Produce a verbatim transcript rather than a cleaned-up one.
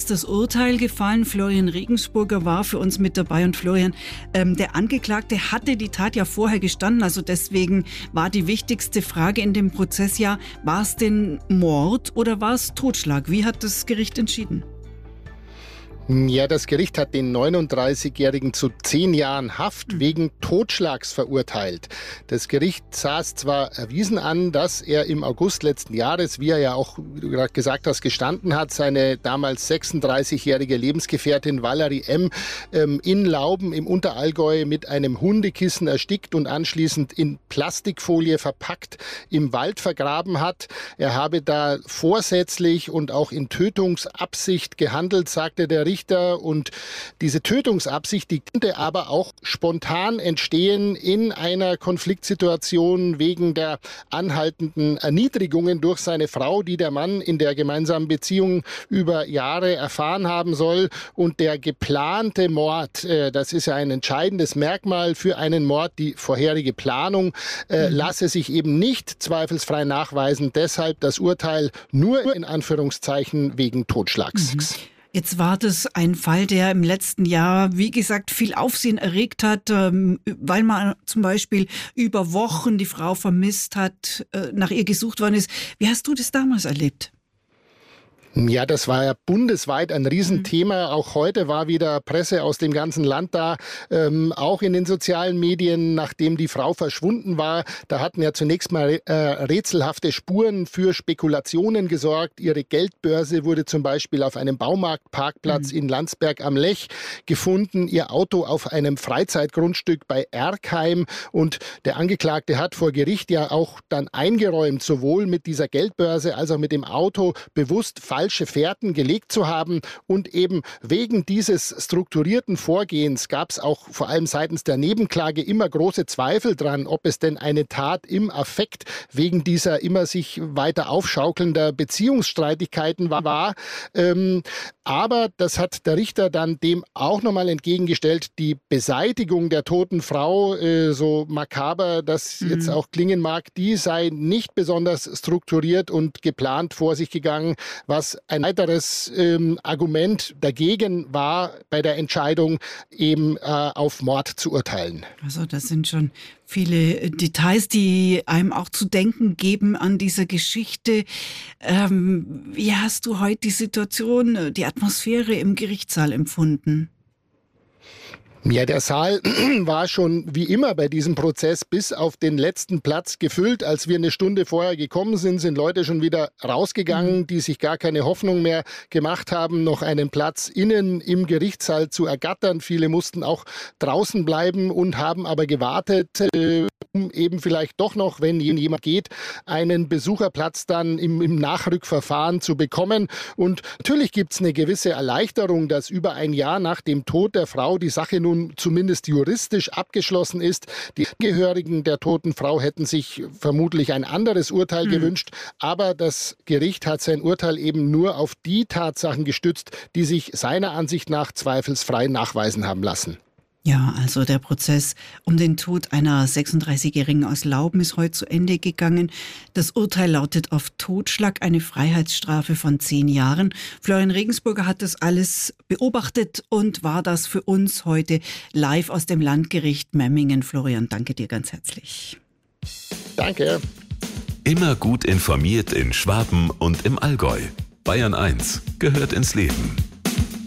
ist das Urteil gefallen. Florian Regensburger war für uns mit dabei. Und Florian, ähm, der Angeklagte hatte die Tat ja vorher gestanden. Also deswegen war die wichtigste Frage in dem Prozess ja, war es denn Mord oder war es Totschlag? Wie hat das Gericht entschieden? Ja, das Gericht hat den neununddreißigjährigen zu zehn Jahren Haft wegen Totschlags verurteilt. Das Gericht sah es zwar erwiesen an, dass er im August letzten Jahres, wie er ja auch gerade gesagt hast, gestanden hat, seine damals sechsunddreißigjährige Lebensgefährtin Valerie M. Ähm, in Lauben im Unterallgäu mit einem Hundekissen erstickt und anschließend in Plastikfolie verpackt im Wald vergraben hat. Er habe da vorsätzlich und auch in Tötungsabsicht gehandelt, sagte der Richter. Und diese Tötungsabsicht, die könnte aber auch spontan entstehen in einer Konfliktsituation wegen der anhaltenden Erniedrigungen durch seine Frau, die der Mann in der gemeinsamen Beziehung über Jahre erfahren haben soll. Und der geplante Mord, äh, das ist ja ein entscheidendes Merkmal für einen Mord, die vorherige Planung, äh, mhm. lasse sich eben nicht zweifelsfrei nachweisen. Deshalb das Urteil nur in Anführungszeichen wegen Totschlags. Mhm. Jetzt war das ein Fall, der im letzten Jahr, wie gesagt, viel Aufsehen erregt hat, weil man zum Beispiel über Wochen die Frau vermisst hat, nach ihr gesucht worden ist. Wie hast du das damals erlebt? Ja, das war ja bundesweit ein Riesenthema. Mhm. Auch heute war wieder Presse aus dem ganzen Land da, ähm, auch in den sozialen Medien, nachdem die Frau verschwunden war. Da hatten ja zunächst mal äh, rätselhafte Spuren für Spekulationen gesorgt. Ihre Geldbörse wurde zum Beispiel auf einem Baumarktparkplatz mhm. in Landsberg am Lech gefunden, ihr Auto auf einem Freizeitgrundstück bei Erkheim. Und der Angeklagte hat vor Gericht ja auch dann eingeräumt, sowohl mit dieser Geldbörse als auch mit dem Auto bewusst falsche Fährten gelegt zu haben. Und eben wegen dieses strukturierten Vorgehens gab es auch vor allem seitens der Nebenklage immer große Zweifel dran, ob es denn eine Tat im Affekt wegen dieser immer sich weiter aufschaukelnder Beziehungsstreitigkeiten war. Ähm, aber das hat der Richter dann dem auch nochmal entgegengestellt, die Beseitigung der toten Frau, äh, so makaber das mhm. jetzt auch klingen mag, die sei nicht besonders strukturiert und geplant vor sich gegangen, was ein weiteres ähm, Argument dagegen war, bei der Entscheidung eben äh, auf Mord zu urteilen. Also das sind schon viele Details, die einem auch zu denken geben an dieser Geschichte. Ähm, wie hast du heute die Situation, die Atmosphäre im Gerichtssaal empfunden? Ja, der Saal war schon wie immer bei diesem Prozess bis auf den letzten Platz gefüllt. Als wir eine Stunde vorher gekommen sind, sind Leute schon wieder rausgegangen, die sich gar keine Hoffnung mehr gemacht haben, noch einen Platz innen im Gerichtssaal zu ergattern. Viele mussten auch draußen bleiben und haben aber gewartet, äh, um eben vielleicht doch noch, wenn jemand geht, einen Besucherplatz dann im, im Nachrückverfahren zu bekommen. Und natürlich gibt es eine gewisse Erleichterung, dass über ein Jahr nach dem Tod der Frau die Sache nun zumindest juristisch abgeschlossen ist. Die Angehörigen der toten Frau hätten sich vermutlich ein anderes Urteil mhm. gewünscht, aber das Gericht hat sein Urteil eben nur auf die Tatsachen gestützt, die sich seiner Ansicht nach zweifelsfrei nachweisen haben lassen. Ja, also der Prozess um den Tod einer sechsunddreißigjährigen aus Lauben ist heute zu Ende gegangen. Das Urteil lautet auf Totschlag, eine Freiheitsstrafe von zehn Jahren. Florian Regensburger hat das alles beobachtet und war das für uns heute live aus dem Landgericht Memmingen. Florian, danke dir ganz herzlich. Danke. Immer gut informiert in Schwaben und im Allgäu. Bayern eins gehört ins Leben.